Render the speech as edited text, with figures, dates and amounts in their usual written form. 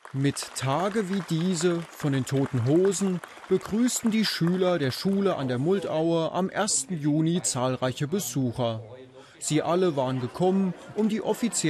Mit Tage wie diese von den Toten Hosen begrüßten die Schüler der Schule an der Muldaue am 1. Juni zahlreiche Besucher. Sie alle waren gekommen, um die offizielle